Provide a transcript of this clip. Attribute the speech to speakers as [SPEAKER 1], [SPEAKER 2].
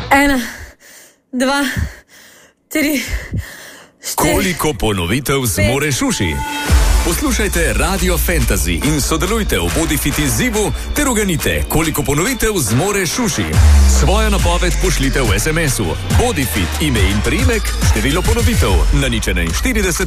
[SPEAKER 1] 1, 2, 3, 4.
[SPEAKER 2] Koliko ponovitev zmoreš uši? Poslušajte Radio Fantasy in sodelujte v Bodifit izzivu ter uganite, koliko ponovitev zmoreš uši. Svojo napoved pošljite v SMS-u Bodifit, ime in priimek, število ponovitev na 041